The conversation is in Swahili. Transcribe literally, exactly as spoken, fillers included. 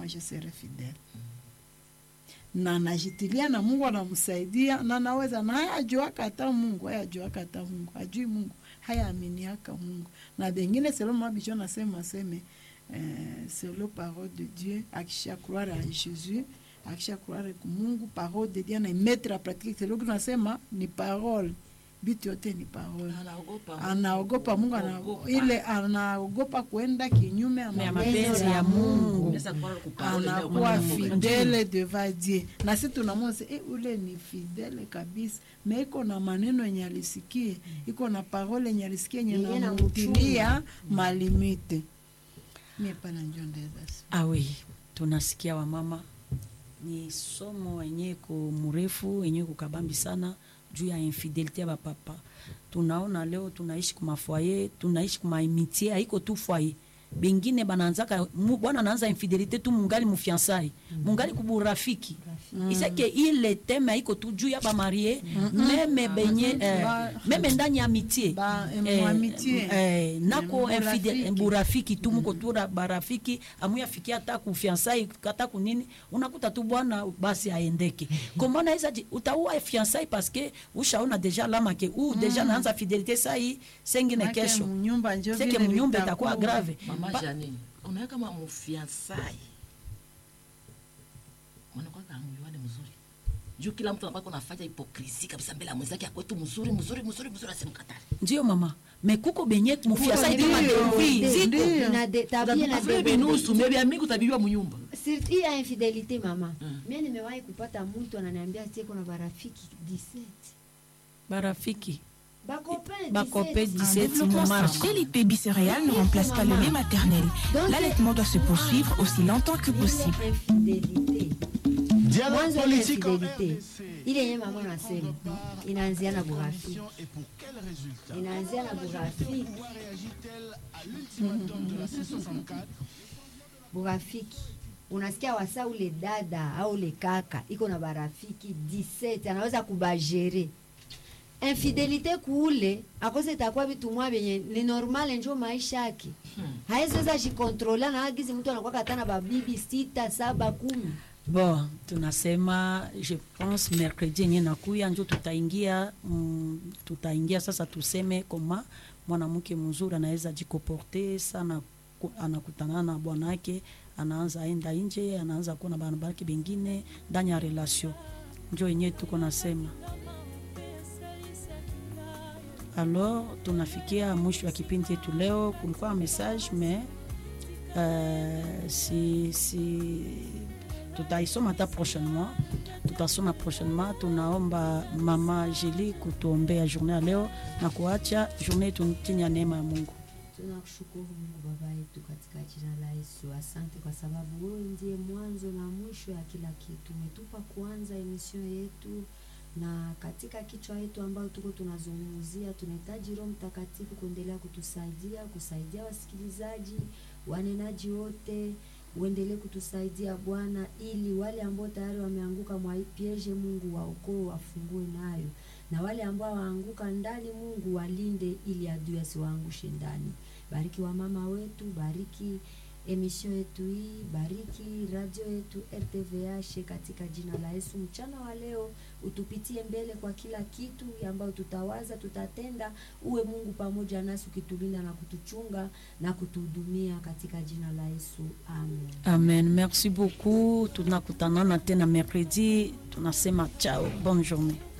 moi je serai fidèle. Na najitilia na Mungu anamsaidia na naweza na haya ajua kata Mungu, haya ajua kata Mungu, ajui Mungu, haya aminiaka Mungu. Na bengine selon moi bicho nasema seme euh, c'est le parole de Dieu, akisha croire à Jésus, akisha croire ku Mungu, parole de Dieu na mettre à pratique, c'est le que nasema ni parole. Bitu yote ni parole. Anaogopa. Anaogopa Mungu, anaogopa. Ile anaogopa kuenda kinyume ya mapenzi ya Mungu. Anakuwa fidèle devant Dieu. Na sisi tunamwona eh, ule ni fidèle kabisa. Mais iko na maneno yenye alisikie, iko na parole yenye alisikie yenye inamtilia malimite. Mimi pana njondeza. Ah oui, tunasikia wa mama ni somo yenye ko mrefu, yenye kukabambi sana juu ya infidelite ya papa. Tunaona leo tunaishi kuma foyer, tunaishi kuma amitié, haiko tu foyer. Bengine banaanzaka bwana anaanza infidelite tu mungali mufiansai, mungali kuburafiki. Mm. Iseke ile teme haiko tu juu ya ba marié, mm -hmm. Meme benye eh, meme ndani ya amitié. Ba eh, amitié. Eh, nako infidel burafiki tu muko tu barafiki, amuya fikia hata kufiansai kata kunini, unakuta tu bwana basi aendeke. Comment na isa utaua fiansai parce que ushaona déjà lama ke ou déjà mm. naanza fidélité sai sengine kesho. Seke mnyumba itakuwa grave. Mama Jani, unaona kama mfiansai. Wanakuwa kanguyane mzuri. Juu kila mtu anakuwa anafanya hipokrisi kabisa mbele ya mwenzake akwetu mzuri mzuri mzuri mzuri asimkatali. Ndio mama. Mekuko benye mfiansai kama ndio ziko na tabia na tabia nusu mebi amigo tabiwa mnyumba. Sirti ya infidelite mama. Mimi nimewahi kupata mtu ananiambia ati kuna barafiki dix-sept. Barafiki Un développement sans L I P bicéréal ne remplace pas le lait maternel. L'allaitement doit se poursuivre aussi longtemps que possible. Dialogue politique ile yenye mama anasema inaanzia na burafiki. Inaanzia na burafiki. Burafiki. Unasikia wasa ule dada au ule kaka iko na barafiki dix-sept anaweza kubajere. Infidelite kuule akose itakuwa vitu mwa benye ni normal njo maisha yake. Hmm. Haizoweza jikontrola na agizi mtu anakuwa katana babibi sita saba kumi. Bon, tunasema je pense mercredi yenye nakuya njo tutaingia mm, tutaingia sasa tuseme koma mwanamke mzuri anaweza jikoporte sana anakutana na bwana yake anaanza aenda nje anaanza kuona bana baraki bengine ndani ya relation. Njo yenye tuko nasema. Alors tunafikia mwisho wa kipindi yetu leo. Kulikuwa message mais euh, si si tutaisoma hata prochainement, tutasoma prochainement. Tunaomba mama Jeli kutuombea journée leo na kuacha journée tuntinya neema ya Mungu. Tunakushukuru Mungu Baba yetu katika jina la Yesu. Asante kwa sababu wewe ndiye mwanzo na mwisho ya kila kitu. Umetupa kuanza emission yetu na katika kichwa yetu ambao tuko tunazungumzia tunahitaji Roho Mtakatifu kuendelea kutusaidia, kusaidia wasikilizaji, wanenaji wote, uendelee kutusaidia Bwana ili wale ambao tayari wameanguka mwa piège Mungu waokoe wafungue nayo. Na wale ambao waanguka ndani Mungu walinde ili adui asiwaangushe ndani. Bariki wa mama wetu, bariki emission yetu hii, bariki radio yetu R T V H katika jina la Yesu. Mchana wa leo utupitie mbele kwa kila kitu ambayo tutawaza tutatenda, uwe Mungu pamoja nasi ukitulinda na kutuchunga na kutuhudumia katika jina la Yesu. Amen. Amen. Merci beaucoup. Tunakutana tena mercredi. Tunasema ciao. Bonne journée.